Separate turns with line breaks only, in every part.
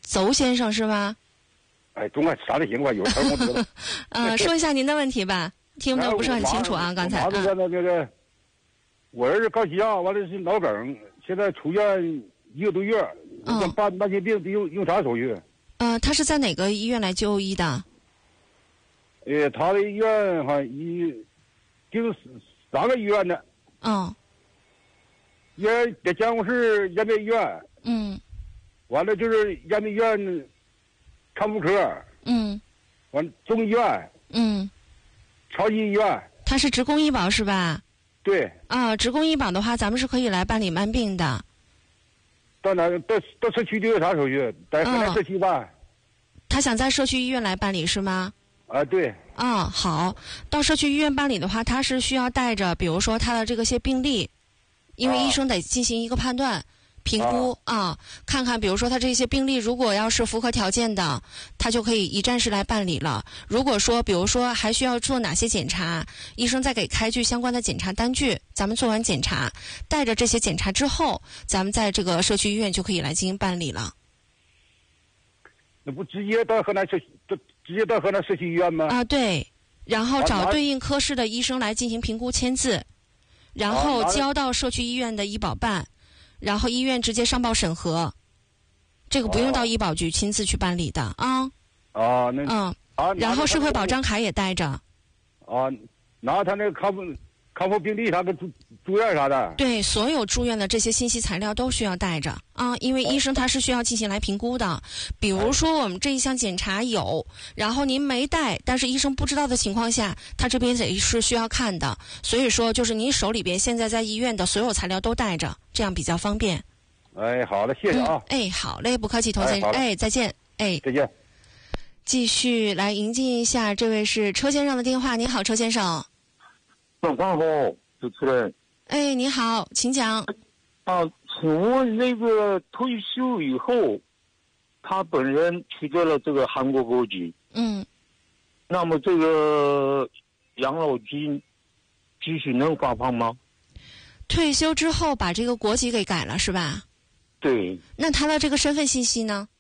邹先生是吗？
哎，总管啥都行吧，有事我知道。
说一下您的问题吧，听得不是很清楚啊，刚才。
我儿子高血压，完了是脑梗，现在出院1个多月，办慢性病得用啥手续？
他是在哪个医院来就医的？
他的医院好像就是3个医院的。在监护室延边医院。完了就是延边医院康复科。完中医院。超级医院。
他是职工医保是吧？
对。
职工医保的话，咱们是可以来办理慢病的。
到哪到社区都有啥手续？在河南社区办。
他想在社区医院来办理是吗？
对。
好，到社区医院办理的话，他是需要带着，比如说他的这个些病历，因为医生得进行一个判断、评估看看，比如说他这些病历如果要是符合条件的，他就可以一站式来办理了。如果说，比如说还需要做哪些检查，医生再给开具相关的检查单据，咱们做完检查，带着这些检查之后，咱们在这个社区医院就可以来进行办理了。
那不直接到河南社区医院吗？
对，然后找对应科室的医生来进行评估签字，然后交到社区医院的医保办，然后医院直接上报审核，这个不用到医保局亲自去办理的然后社会保障卡也带着。
拿他那个康复病历啥的住院啥的。
对，所有住院的这些信息材料都需要带着因为医生他是需要进行来评估的。比如说我们这一项检查有，然后您没带，但是医生不知道的情况下，他这边得是需要看的。所以说就是您手里边现在在医院的所有材料都带着，这样比较方便。
好的，谢谢啊。
好嘞，不客气，童先生。再见。
再见。
继续来迎接一下，这位是车先生的电话。你好，车先生。
晚上好，主持人。
你好，请讲。
请问那个退休以后，他本人取得了这个韩国国籍。那么这个养老金继续能发放吗？
退休之后把这个国籍给改了是吧？
对。
那他的这个身份信息呢？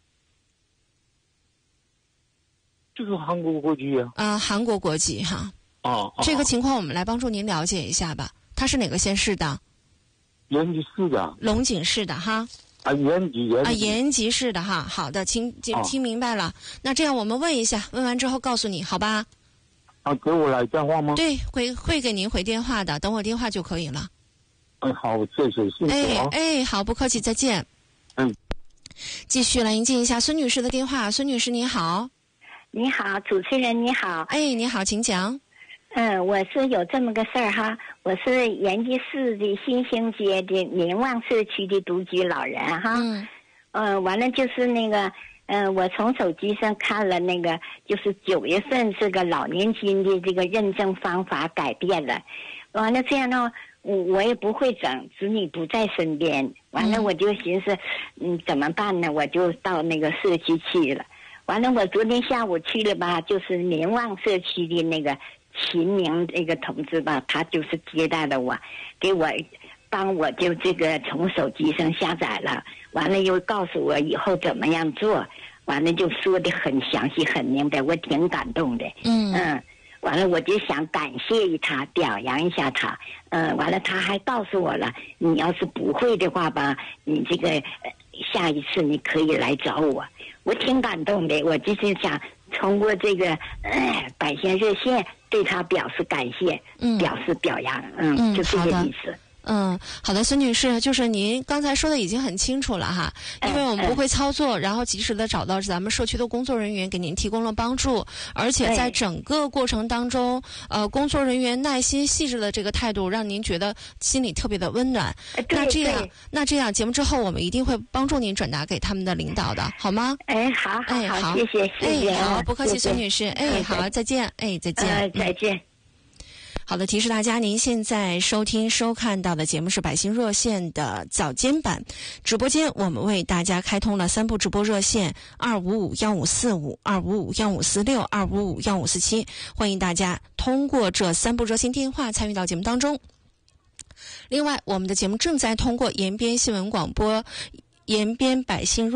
这个韩国国籍
韩国国籍哈。这个情况我们来帮助您了解一下吧。他是哪个县市的？
延吉市的。
龙井市的哈。延吉市的哈。好的，听明白了。那这样我们问一下，问完之后告诉你，好吧？
给我来电话吗？
对，会给您回电话的，等我电话就可以了。
好，谢谢。
好，不客气，再见。继续来迎接一下孙女士的电话。孙女士你好。
你好，主持人你好。
你好，请讲。
我是有这么个事儿哈，我是延吉市的新兴街的民望社区的独居老人哈。完了就是那个我从手机上看了那个，就是9月份这个老年金的这个认证方法改变了，完了这样呢，我也不会整，子女不在身边，完了我就寻思，怎么办呢？我就到那个社区去了。完了，我昨天下午去了吧，就是民望社区的那个秦明这个同志吧，他就是接待了我，帮我就这个从手机上下载了，完了又告诉我以后怎么样做，完了就说的很详细很明白，我挺感动的。完了我就想感谢他，表扬一下他。完了他还告诉我了，你要是不会的话吧，你这个下一次你可以来找我。我挺感动的，我就是想通过这个百县热线对他表示感谢，表示表扬，就这个意思。
好的，孙女士，就是您刚才说的已经很清楚了哈，因为我们不会操作，然后及时的找到咱们社区的工作人员给您提供了帮助，而且在整个过程当中，工作人员耐心细致的这个态度，让您觉得心里特别的温暖。那这样节目之后，我们一定会帮助您转达给他们的领导的，好吗？
好，谢谢。
好，不客气，孙女士。好，再见。再见。
再见。
好的，提示大家，您现在收看到的节目是百姓热线的早间版直播间，我们为大家开通了3部直播热线：2551545、2551546、2551547，欢迎大家通过这3部热线电话参与到节目当中。另外，我们的节目正在通过延边新闻广播、延边百姓热